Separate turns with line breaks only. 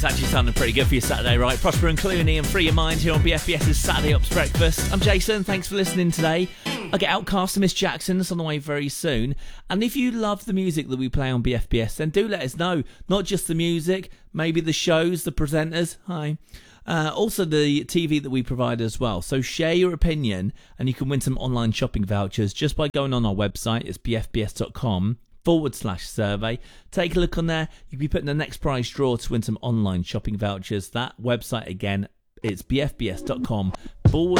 It's actually sounding pretty good for your Saturday, right? Prosper and Clooney and Free Your Mind here on BFBS's Saturday Ops Breakfast. I'm Jason, thanks for listening today. I'll get Outcast and Miss Jackson, that's on the way very soon. And if you love the music that we play on BFBS, then do let us know. Not just the music, maybe the shows, the presenters, hi. Also the TV that we provide as well. So share your opinion and you can win some online shopping vouchers just by going on our website. It's bfbs.com/survey. Take a look on there. You'll be put in the next prize draw to win some online shopping vouchers. That website again, it's bfbs.com/survey.